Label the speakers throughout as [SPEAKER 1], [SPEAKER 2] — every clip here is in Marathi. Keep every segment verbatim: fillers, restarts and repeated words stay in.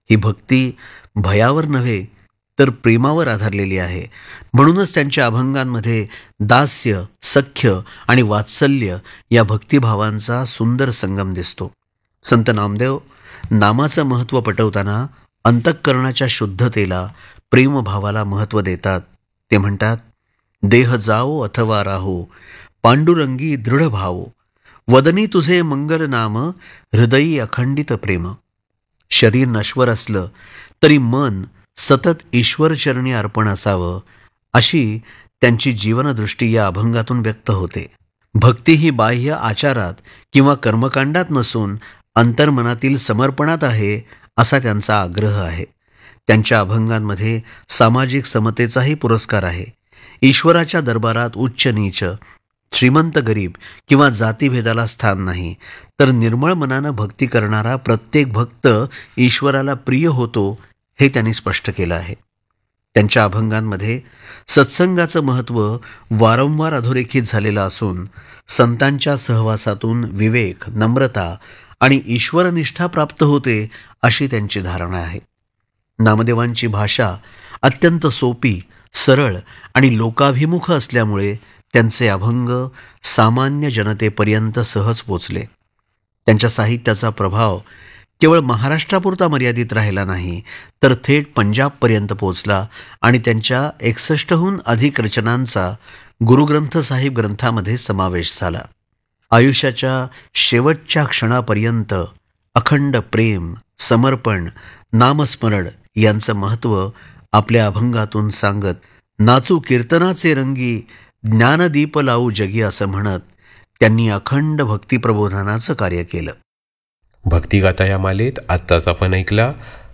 [SPEAKER 1] ही भक्ती भयावर नव्हे तर प्रेमावर आधारलेली आहे. म्हणूनच त्यांच्या अभंगांमध्ये दास्य, सख्य आणि वात्सल्य या भक्तिभावांचा सुंदर संगम दिसतो. संत नामदेव नामाचं महत्त्व पटवताना अंतःकरणाच्या शुद्धतेला, प्रेमभावाला महत्त्व देतात. ते म्हणतात, देह जाओ अथवा राहो, पांडुरंगी दृढ भावो, वदनी तुझे मंगल नाम, हृदयी अखंडित प्रेम. शरीर नश्वर असलं तरी मन सतत ईश्वरचरणी अर्पण असावं, अशी त्यांची जीवनदृष्टी या अभंगातून व्यक्त होते. भक्ती ही बाह्य आचारात किंवा कर्मकांडात नसून अंतर्मनातील समर्पणात आहे, असा त्यांचा आग्रह आहे. त्यांच्या अभंगांमध्ये सामाजिक समतेचाही पुरस्कार आहे. ईश्वराच्या दरबारात उच्च नीच, श्रीमंत गरीब किंवा जातीभेदाला स्थान नाही, तर निर्मळ मनानं भक्ती करणारा प्रत्येक भक्त ईश्वराला प्रिय होतो, हे त्यांनी स्पष्ट केलं आहे. त्यांच्या अभंगांमध्ये सत्संगाचं महत्त्व वारंवार अधोरेखित झालेलं असून संतांच्या सहवासातून विवेक, नम्रता आणि ईश्वरनिष्ठा प्राप्त होते, अशी त्यांची धारणा आहे. नामदेवांची भाषा अत्यंत सोपी, सरळ आणि लोकाभिमुख असल्यामुळे त्यांचे अभंग सामान्य जनतेपर्यंत सहज पोचले. त्यांच्या साहित्याचा प्रभाव केवळ महाराष्ट्रापुरता मर्यादित राहिला नाही, तर थेट पंजाबपर्यंत पोचला आणि त्यांच्या एकसष्टहून अधिक रचनांचा गुरुग्रंथ साहिब ग्रंथामध्ये समावेश झाला. आयुष्याच्या शेवटच्या क्षणापर्यंत अखंड प्रेम, समर्पण, नामस्मरण यांचं महत्त्व आपल्या अभंगातून सांगत, नाचू कीर्तनाचे रंगी, ज्ञानदीप लावू जगी, असं म्हणत त्यांनी अखंड भक्तिप्रबोधनाचं कार्य केलं.
[SPEAKER 2] भक्तिगाथा या मालेत आत्ताच आपण ऐकला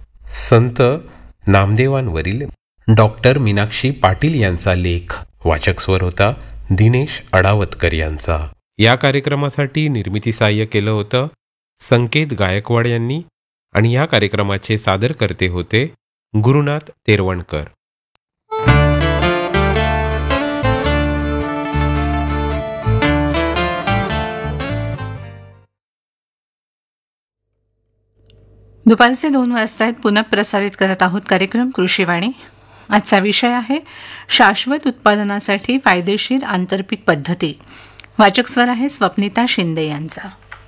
[SPEAKER 2] संत नामदेवांवरील डॉक्टर मीनाक्षी पाटील यांचा लेख. वाचक स्वर होता दिनेश अडावतकर यांचा. या कार्यक्रमासाठी निर्मिती सहाय्य केलं होतं संकेत गायकवाड यांनी आणि या कार्यक्रमाचे सादरकर्ते होते गुरुनाथ तेरवणकर.
[SPEAKER 3] दुपारचे दोन वाजता आहेत. पुनः प्रसारित करत आहोत कार्यक्रम कृषीवाणी. आजचा विषय आहे शाश्वत उत्पादनासाठी फायदेशीर आंतरपीक पद्धती. वाचक स्वर आहे स्वप्निता शिंदे यांचा.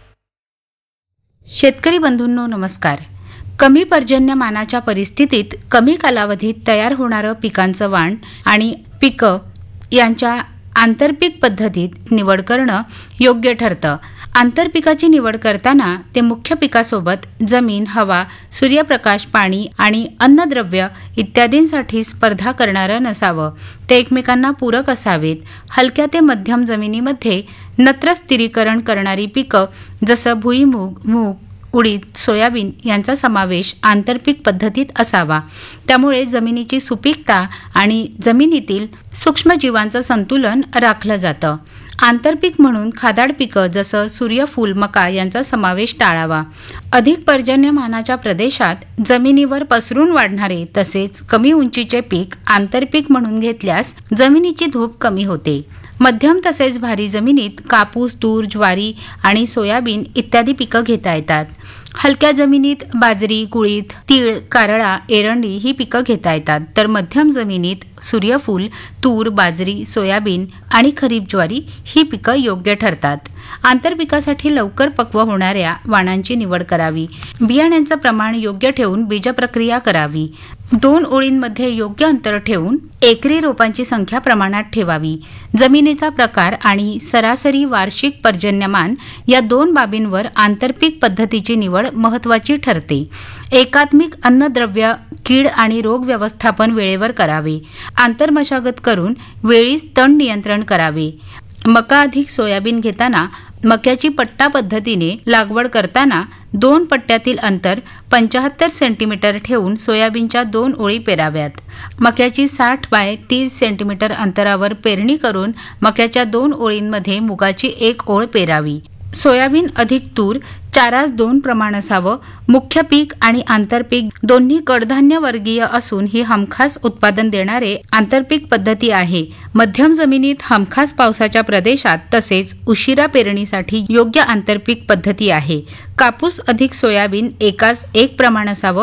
[SPEAKER 4] शेतकरी बंधूंनो नमस्कार. कमी पर्जन्यमानाच्या परिस्थितीत कमी कालावधीत तयार होणारं पिकांचं वाण आणि पिकं यांच्या आंतरपीक पद्धतीत निवड करणं योग्य ठरतं. आंतरपिकाची निवड करताना ते मुख्य पिकासोबत जमीन, हवा, सूर्यप्रकाश, पाणी आणि अन्नद्रव्य इत्यादींसाठी स्पर्धा करणारं नसावं. ते एकमेकांना पूरक असावेत. हलक्या ते मध्यम जमिनीमध्ये नत्र स्थिरीकरण करणारी पिकं जसं भुईमूग, मूग, उडीद, सोयाबीन यांचा समावेश आंतरपीक पद्धतीत असावा. त्यामुळे जमिनीची सुपीकता आणि जमिनीतील सूक्ष्मजीवांचं संतुलन राखलं जातं. आंतरपीक म्हणून खादाड पिकं जसं सूर्यफूल, मका यांचा समावेश टाळावा. अधिक पर्जन्यमानाच्या प्रदेशात जमिनीवर पसरून वाढणारे तसेच कमी उंचीचे पीक आंतरपीक म्हणून घेतल्यास जमिनीची धूप कमी होते. मध्यम तसेच भारी जमिनीत कापूस, तूर, ज्वारी आणि सोयाबीन इत्यादी पिकं घेता येतात. हलक्या जमिनीत बाजरी, कुळीथ, तीळ, कारळा, एरंडी ही पिकं घेता येतात. तर मध्यम जमिनीत सूर्यफूल, तूर, बाजरी, सोयाबीन आणि खरीप ज्वारी ही पिकं योग्य ठरतात. आंतरपिकासाठी लवकर पक्व होणाऱ्या वाणांची निवड करावी. बियाण्यांचं प्रमाण योग्य ठेवून बीजप्रक्रिया करावी. दोन ओळींमध्ये योग्य अंतर ठेवून एकरी रोपांची संख्या प्रमाणात ठेवावी. जमिनीचा प्रकार आणि सरासरी वार्षिक पर्जन्यमान या दोन बाबींवर आंतरपीक पद्धतीची निवड महत्त्वाची ठरते. एकात्मिक अन्नद्रव्य, कीड आणि रोग व्यवस्थापन वेळेवर करावे. आंतरमशागत करून वेळीच तण नियंत्रण करावे. मका अधिक सोयाबीन घेताना मक्याची पट्टा पद्धतीने लागवड करताना दोन पट्ट्यातील अंतर पंचाहत्तर सेंटीमीटर ठेवून सोयाबीनच्या दोन ओळी पेराव्यात. मक्याची साठ बाय तीस सेंटीमीटर अंतरावर पेरणी करून मक्याच्या दोन ओळींमध्ये मुगाची एक ओळ पेरावी. सोयाबीन अधिक तूर चारास दोन प्रमाण असावं. मुख्य पीक आणि आंतरपीक दोन्ही कडधान्य वर्गीय असून ही हमखास उत्पादन देणारे आंतरपीक पद्धती आहे. मध्यम जमिनीत हमखास पावसाच्या प्रदेशात तसेच उशिरा पेरणीसाठी योग्य आंतरपीक पद्धती आहे. कापूस अधिक सोयाबीन एकाच एक प्रमाण असावं.